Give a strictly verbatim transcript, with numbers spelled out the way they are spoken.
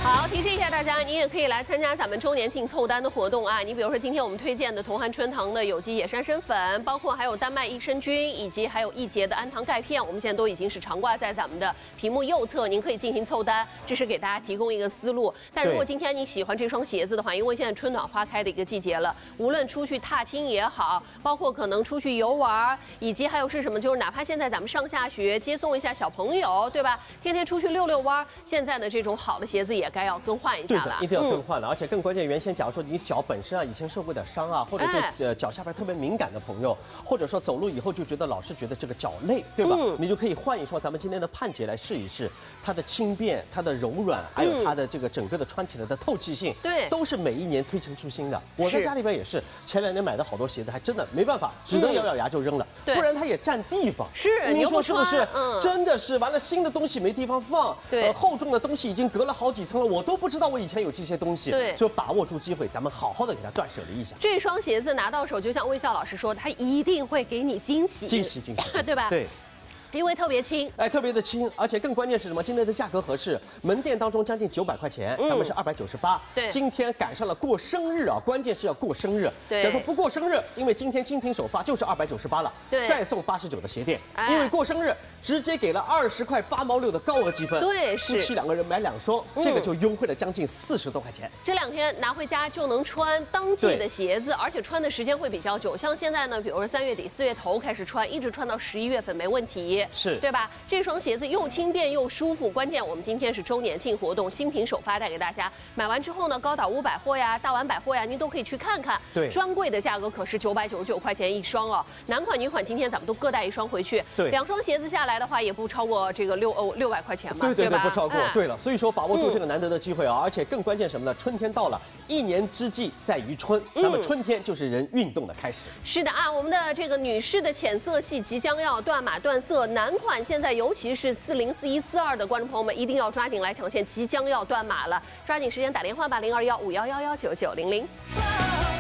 好，提示一下大家，你也可以来参加咱们周年庆凑单的活动啊！你比如说今天我们推荐的同汉春堂的有机野山参粉，包括还有丹麦益生菌，以及还有一节的氨糖钙片，我们现在都已经是常挂在咱们的屏幕右侧，您可以进行凑单，这是给大家提供一个思路。但如果今天你喜欢这双鞋子的话，因为现在春暖花开的一个季节了，无论出去踏青也好，包括可能出去游玩，以及还有是什么，就是哪怕现在咱们上下学接送一下小朋友，对吧？天天出去溜溜弯，现在的这种好的鞋子也该要更换一下了。 一定要更换了，嗯、而且更关键，原先假如说你脚本身啊以前受过点伤啊，或者对呃脚下边特别敏感的朋友，或者说走路以后就觉得老是觉得这个脚累，对吧？嗯、你就可以换一双咱们今天的盼姐来试一试，它的轻便、它的柔软，还有它的这个整个的穿起来的透气性，对，都是每一年推陈出新的。我在家里边也是，前两年买的好多鞋子，还真的没办法，只能咬咬牙就扔了，嗯、不然它也占地方。 是， 您说是不是？ 嗯、 真的是，完了新的东西没地方放， 对， 呃，厚重的东西已经隔了好几层了，我都不知道我以前有这些东西。对，就把握住机会，咱们好好的给它断舍离一下。 这双鞋子拿到手，就像微笑老师说，它一定会给你惊喜， 惊喜，惊喜， 对吧？ 对。 因为特别轻， 哎，特别的轻，而且更关键是什么？今天的价格合适，门店当中将近九百块钱，嗯、咱们是二百九十八。对，今天赶上了过生日啊，关键是要过生日。对，假如说不过生日，因为今天精品首发就是二百九十八了，对，再送八十九的鞋垫，哎、因为过生日直接给了二十块八毛六的高额积分。对，夫妻两个人买两双，嗯、这个就优惠了将近四十多块钱。 这两天拿回家就能穿当季的鞋子，而且穿的时间会比较久。像现在呢，比如说三月底四月头开始穿，一直穿到十一月份没问题。是，对吧？这双鞋子又轻便又舒服，关键我们今天是周年庆活动，新品首发带给大家。买完之后呢，高岛屋百货呀、大丸百货呀，您都可以去看看。对，专柜的价格可是九百九十九块钱一双哦。男款、女款今天咱们都各带一双回去。对，两双鞋子下来的话，也不超过这个六欧六百块钱嘛。 对对对， 不超过。对了，所以说把握住这个难得的机会啊！而且更关键什么呢？春天到了，一年之计在于春，咱们春天就是人运动的开始。 是的啊，我们的这个女士的浅色系即将要断码断色，男款现在尤其是四零四一四二的观众朋友们一定要抓紧来抢线，即将要断码了，抓紧时间打电话吧，零二幺五幺幺幺九九零零。